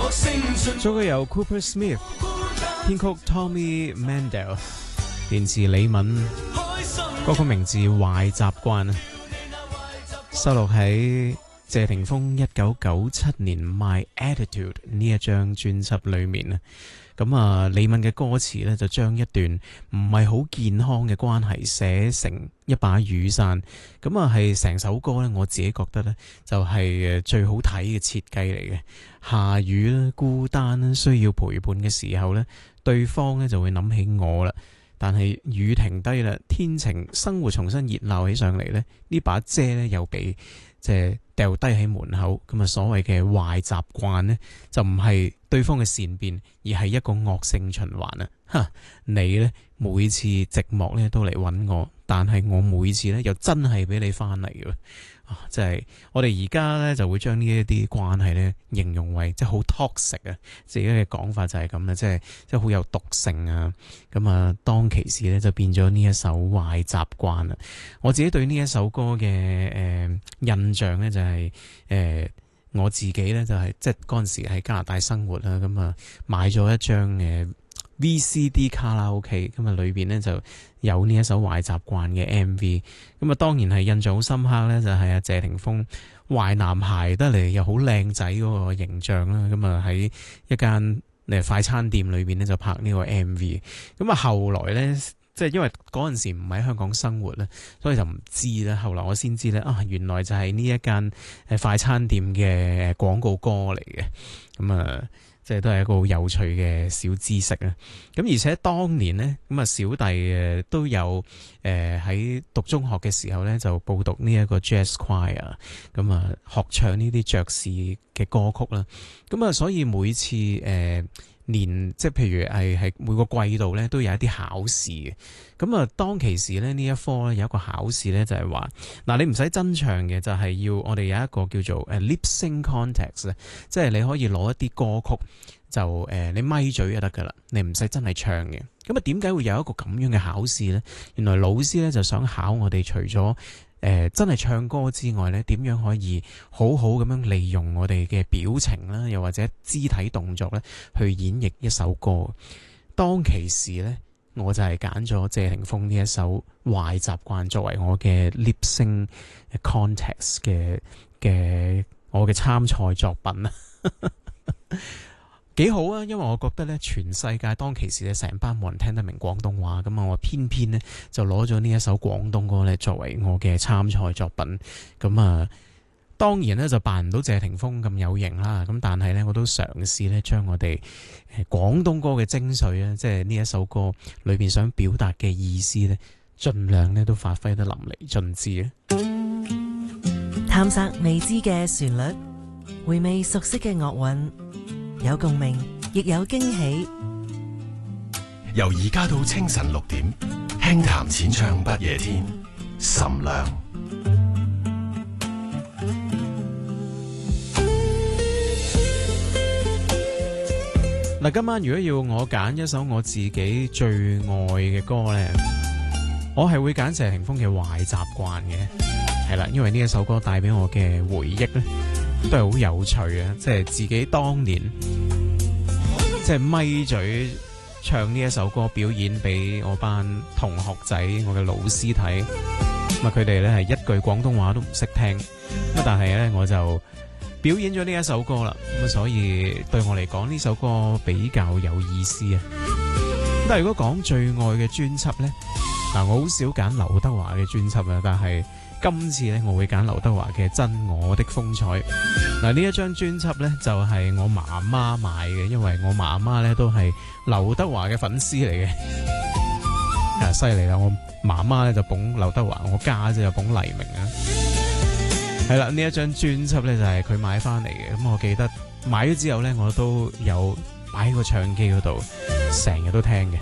作曲由 Cooper Smith， 編曲 Tommy Mandel， 填詞李敏，歌曲名字《壞習慣》，收錄喺謝霆鋒1997年 My Attitude 呢一張專輯裏面啊。咁啊，李敏嘅歌詞咧就將一段唔係好健康嘅關係寫成一把雨傘。咁啊，係成首歌咧，我自己覺得咧就係最好睇嘅設計嚟嘅。下雨啦，孤單啦，需要陪伴嘅時候咧，對方咧就會諗起我啦。但係雨停低啦，天晴，生活重新熱鬧起上嚟咧，呢把遮咧又被即係掉低喺門口。咁啊，所謂嘅壞習慣呢，就唔係對方嘅善變，而係一個惡性循環啊！你呢，每次寂寞呢都嚟揾我，但係我每次呢又真係俾你翻嚟嘅。即係我哋而家呢就會將呢一啲關係呢形容為即係好 toxic 啊，自己嘅講法就係咁啦，即係好有毒性啊。咁啊，當其時呢就變咗呢一首壞習慣啦。我自己對呢一首歌嘅印象呢就係我自己呢就係即係嗰陣時喺加拿大生活啦，咁啊買咗一張VCD 卡拉 OK， 咁啊裏邊呢就有呢一首壞習慣嘅 MV， 咁啊當然係印象好深刻呢，就係阿謝霆鋒壞男孩得嚟又好靚仔嗰個形象啦，咁啊喺一間快餐店裏邊呢就拍呢個 MV， 咁啊後來呢，即係因為嗰陣時唔喺香港生活咧，所以就唔知啦。後來我先知咧，原來就係呢一間快餐店嘅廣告歌嚟嘅。咁啊，即係都係一個好有趣嘅小知識啊。咁而且當年呢，咁啊小弟都有喺讀中學嘅時候咧，就報讀呢一個 Jazz Choir， 咁啊學唱呢啲爵士嘅歌曲啦。咁啊，所以每次即係譬如係每個季度咧都有一啲考試嘅，咁啊當其時咧呢一科咧有一個考試咧就係話，嗱你唔使真唱嘅，就係要我哋有一個叫做lip sync contest， 即係你可以攞一啲歌曲就你咪嘴就得噶啦，你唔使真係唱嘅。咁啊點解會有一個咁樣嘅考試咧？原來老師咧就想考我哋除咗真係唱歌之外咧，點樣可以好好咁樣利用我哋嘅表情啦，又或者肢體動作咧，去演繹一首歌。當其時咧，我就係揀咗謝霆鋒呢一首壞習慣作為我嘅 lip sync contest 嘅我嘅參賽作品啦。幾好啊，因為我覺得咧，全世界當其時咧，成班冇人聽得明廣東話，咁啊，我偏偏咧就攞咗呢一首廣東歌咧作為我嘅參賽作品。咁啊，當然咧就扮唔到謝霆鋒咁有型啦。咁但係咧，我都嘗試咧將我哋廣東歌嘅精髓啊，即係呢一首歌裏邊想表達嘅意思咧，盡量咧都發揮得淋漓盡致啊！ 探索未知嘅旋律，回味熟悉嘅樂韻。有共鳴，亦有驚喜。 由而家到清晨6點，輕談淺唱不夜天，岑亮。 嗱，今晚如果要我揀一首我自己最愛嘅歌呢，我係會揀謝霆鋒嘅《壞習慣》嘅。係啦，因為呢一首歌帶俾我嘅回憶呢，都係好有趣啊！即係自己當年即係咪嘴唱呢一首歌表演俾我班同學仔、我嘅老師睇，咁啊佢哋咧係一句廣東話都唔識聽，咁但係咧我就表演咗呢一首歌啦，咁所以對我嚟講呢首歌比較有意思啊！但係如果講最愛嘅專輯咧，嗱我好少揀劉德華嘅專輯啊，但係今次咧，我會揀劉德華嘅《真我的風采》。嗱，呢一張專輯咧就係我媽媽買嘅，因為我媽媽咧都係劉德華嘅粉絲嚟嘅。犀利啦！我媽媽咧就捧劉德華，我家姐就捧黎明啊。係啦，呢一張專輯咧就係佢買翻嚟嘅。咁我記得買咗之後咧，我都有擺喺個唱機嗰度，成日都聽嘅。